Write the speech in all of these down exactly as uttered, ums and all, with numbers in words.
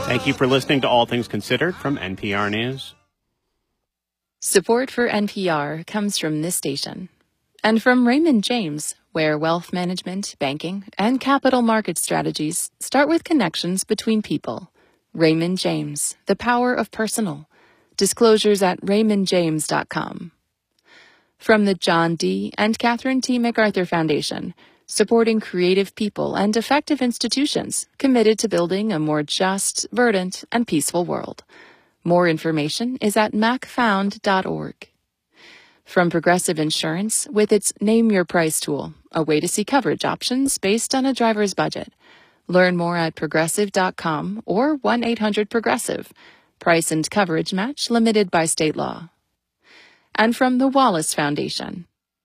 Thank you for listening to All Things Considered from N P R News. Support for N P R comes from this station and from Raymond James, where wealth management, banking, and capital market strategies start with connections between people. Raymond James, the power of personal. Disclosures at raymond james dot com. From the John D. and Catherine T. MacArthur Foundation, supporting creative people and effective institutions committed to building a more just, verdant, and peaceful world. More information is at mac found dot org. From Progressive Insurance, with its Name Your Price tool, a way to see coverage options based on a driver's budget. Learn more at progressive dot com or one eight hundred progressive. Price and coverage match limited by state law. And from the Wallace Foundation.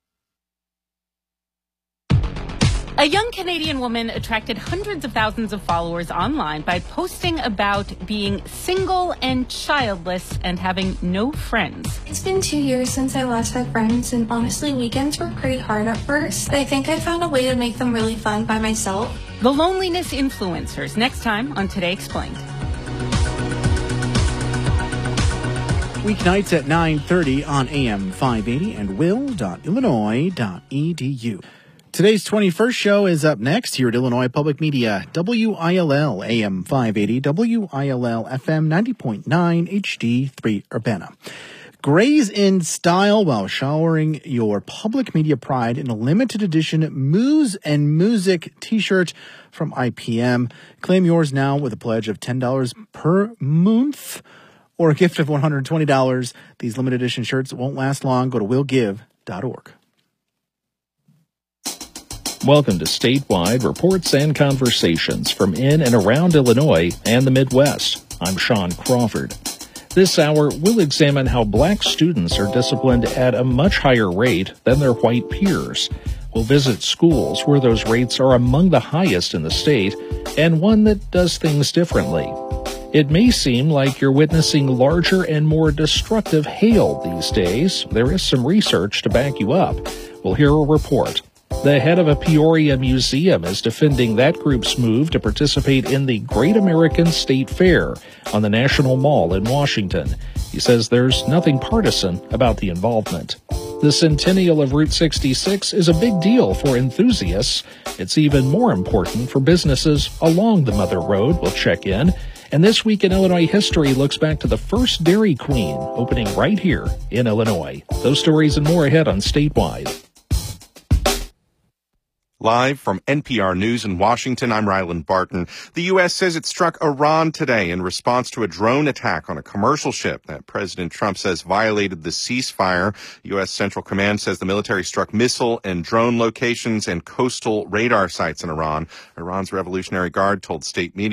A young Canadian woman attracted hundreds of thousands of followers online by posting about being single and childless and having no friends. It's been two years since I last had friends, and honestly, weekends were pretty hard at first. I think I found a way to make them really fun by myself. The Loneliness Influencers, next time on Today Explained. Weeknights at nine thirty on A M five eighty and will dot illinois dot e d u. Today's twenty-first show is up next here at Illinois Public Media, W I L L A M five eighty, W I L L F M ninety point nine, H D three Urbana. Graze in style while showering your public media pride in a limited edition Moose and Music t-shirt from I P M. Claim yours now with a pledge of ten dollars per month or a gift of one hundred twenty dollars. These limited edition shirts won't last long. Go to will give dot org. Welcome to Statewide Reports and Conversations from in and around Illinois and the Midwest. I'm Sean Crawford. This hour, we'll examine how black students are disciplined at a much higher rate than their white peers. We'll visit schools where those rates are among the highest in the state and one that does things differently. It may seem like you're witnessing larger and more destructive hail these days. There is some research to back you up. We'll hear a report. The head of a Peoria museum is defending that group's move to participate in the Great American State Fair on the National Mall in Washington. He says there's nothing partisan about the involvement. The centennial of Route sixty-six is a big deal for enthusiasts. It's even more important for businesses along the Mother Road. We'll check in. And This Week in Illinois History looks back to the first Dairy Queen opening right here in Illinois. Those stories and more ahead on Statewide. Live from N P R News in Washington, I'm Ryland Barton. The U S says it struck Iran today in response to a drone attack on a commercial ship that President Trump says violated the ceasefire. U S Central Command says the military struck missile and drone locations and coastal radar sites in Iran. Iran's Revolutionary Guard told state media